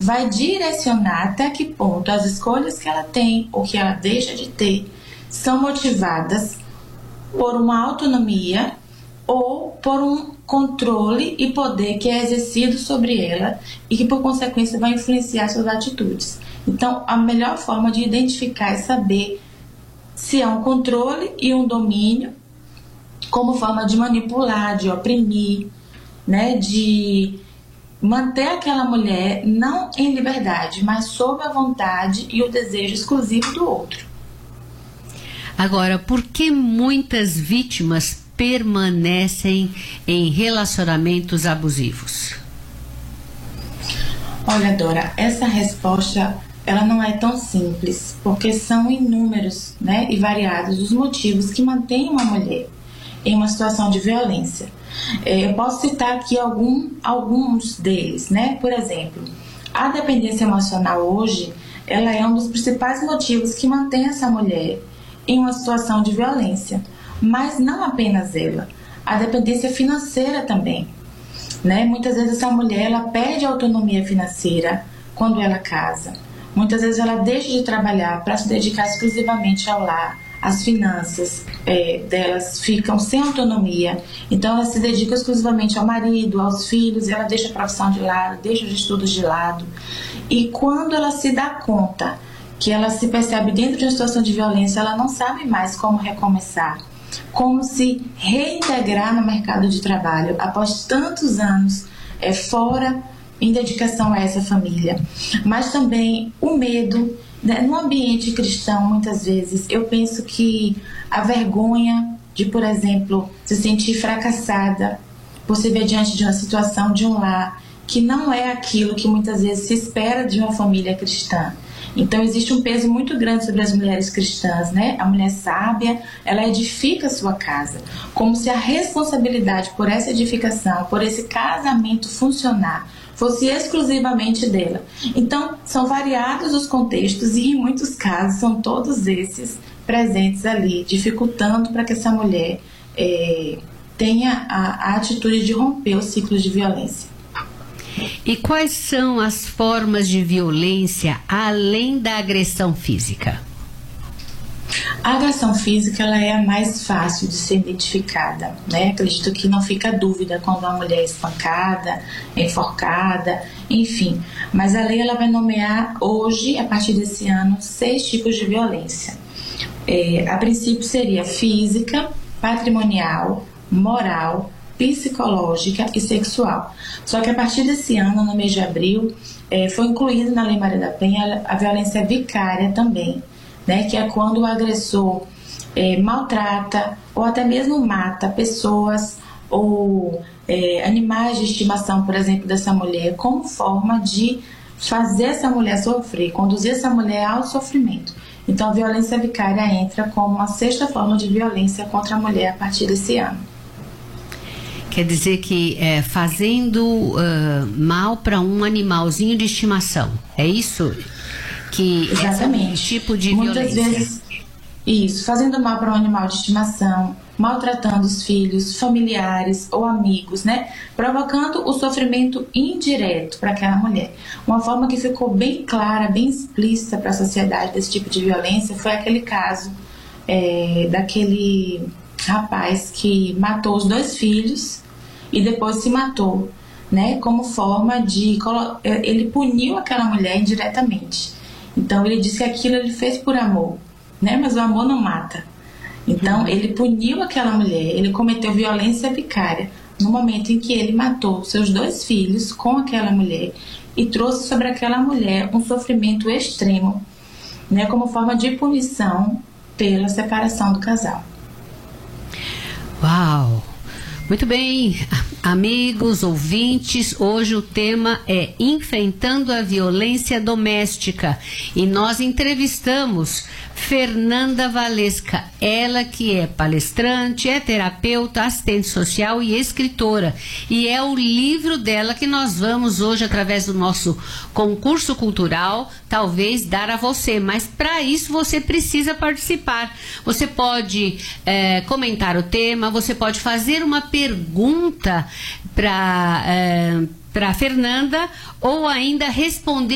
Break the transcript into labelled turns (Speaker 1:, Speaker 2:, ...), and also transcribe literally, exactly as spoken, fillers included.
Speaker 1: vai direcionar até que ponto as escolhas que ela tem ou que ela deixa de ter são motivadas por uma autonomia ou por um controle e poder que é exercido sobre ela e que, por consequência, vai influenciar suas atitudes. Então, a melhor forma de identificar é saber se é um controle e um domínio como forma de manipular, de oprimir, né, de manter aquela mulher não em liberdade, mas sob a vontade e o desejo exclusivo do outro.
Speaker 2: Agora, por que muitas vítimas permanecem em relacionamentos abusivos?
Speaker 1: Olha, Dora, essa resposta ela não é tão simples, porque são inúmeros, né, e variados os motivos que mantêm uma mulher em uma situação de violência. Eu posso citar aqui algum, alguns deles, né? Por exemplo, a dependência emocional hoje, ela é um dos principais motivos que mantém essa mulher em uma situação de violência, mas não apenas ela, a dependência financeira também, né? Muitas vezes essa mulher ela perde a autonomia financeira quando ela casa, muitas vezes ela deixa de trabalhar para se dedicar exclusivamente ao lar, as finanças é, delas ficam sem autonomia, então ela se dedica exclusivamente ao marido, aos filhos, ela deixa a profissão de lado, deixa os estudos de lado, e quando ela se dá conta que ela se percebe dentro de uma situação de violência, ela não sabe mais como recomeçar, como se reintegrar no mercado de trabalho após tantos anos é, fora em dedicação a essa família. Mas também o medo, né? No ambiente cristão, muitas vezes, eu penso que a vergonha de, por exemplo, se sentir fracassada por se ver diante de uma situação de um lar que não é aquilo que muitas vezes se espera de uma família cristã. Então existe um peso muito grande sobre as mulheres cristãs, né? A mulher sábia, ela edifica a sua casa, como se a responsabilidade por essa edificação, por esse casamento funcionar, fosse exclusivamente dela. Então são variados os contextos e em muitos casos são todos esses presentes ali, dificultando para que essa mulher é, tenha a, a atitude de romper o ciclo de violência.
Speaker 2: E quais são as formas de violência além da agressão física?
Speaker 1: A agressão física ela é a mais fácil de ser identificada, né? Acredito que não fica dúvida quando uma mulher é espancada, é enforcada, enfim. Mas a lei ela vai nomear hoje, a partir desse ano, seis tipos de violência. É, a princípio seria física, patrimonial, moral, psicológica e sexual. Só que a partir desse ano, no mês de abril, é, foi incluído na Lei Maria da Penha a violência vicária também, né, que é quando o agressor é, maltrata ou até mesmo mata pessoas ou é, animais de estimação, por exemplo, dessa mulher, como forma de fazer essa mulher sofrer, conduzir essa mulher ao sofrimento. Então a violência vicária entra como uma sexta forma de violência contra a mulher a partir desse ano.
Speaker 2: Quer dizer que é, fazendo uh, mal para um animalzinho de estimação, é isso? Que
Speaker 1: exatamente.
Speaker 2: Esse tipo de
Speaker 1: Muitas
Speaker 2: violência.
Speaker 1: vezes, isso, fazendo mal para um animal de estimação, maltratando os filhos, familiares ou amigos, né? Provocando o sofrimento indireto para aquela mulher. Uma forma que ficou bem clara, bem explícita para a sociedade desse tipo de violência foi aquele caso é, daquele rapaz que matou os dois filhos e depois se matou, né? Como forma de... Ele puniu aquela mulher indiretamente. Então ele disse que aquilo ele fez por amor, né? Mas o amor não mata. Então uhum. ele puniu aquela mulher, ele cometeu violência vicária no momento em que ele matou seus dois filhos com aquela mulher e trouxe sobre aquela mulher um sofrimento extremo, né? Como forma de punição pela separação do casal.
Speaker 2: Uau! Muito bem, amigos, ouvintes, hoje o tema é Enfrentando a Violência Doméstica e nós entrevistamos Fernanda Valesca, ela que é palestrante, é terapeuta, assistente social e escritora, e é o livro dela que nós vamos hoje, através do nosso concurso cultural, talvez dar a você, mas para isso você precisa participar. Você pode é, comentar o tema, você pode fazer uma pergunta para é, para Fernanda ou ainda responder